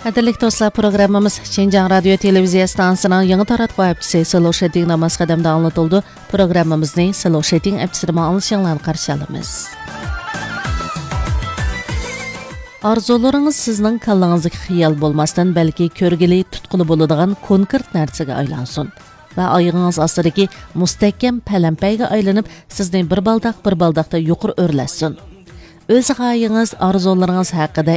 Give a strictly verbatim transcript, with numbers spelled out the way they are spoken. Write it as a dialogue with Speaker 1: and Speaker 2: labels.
Speaker 1: Qadrli do'stlar, programmamiz Şinjan Radio Televiziya stansiyasining yangi taratquv apchisi Silo Sheting namoz qadamda anlatildi. Programmamizni Silo Sheting apchisida anglashinglarni qarshi olamiz. Arzularingiz sizning kallangizga xiyol bo'lmasdan, balki ko'rgili, tutquli bo'ladigan konkret narsaga aylansin va oyog'ingiz ostidagi mustahkam palampayga aylanib, sizni bir baldaq bir baldaqda yuqur o'rlasin. O'z g'oyangiz, arzularingiz haqida